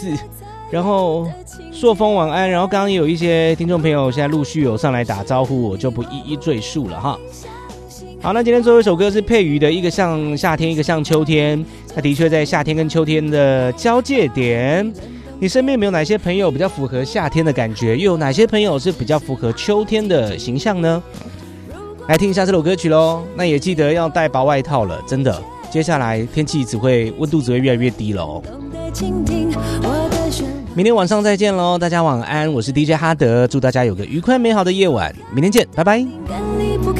然后朔风晚安，然后刚刚也有一些听众朋友现在陆续有上来打招呼，我就不一一赘述了哈。好，那今天最后一首歌是佩瑜的《一个像夏天，一个像秋天》，它的确在夏天跟秋天的交界点。你身边有没有哪些朋友比较符合夏天的感觉，又有哪些朋友是比较符合秋天的形象呢？来听一下这首歌曲咯，那也记得要带薄外套了，真的，接下来天气温度只会越来越低咯。明天晚上再见咯，大家晚安，我是 DJ 哈德，祝大家有个愉快美好的夜晚，明天见，拜拜。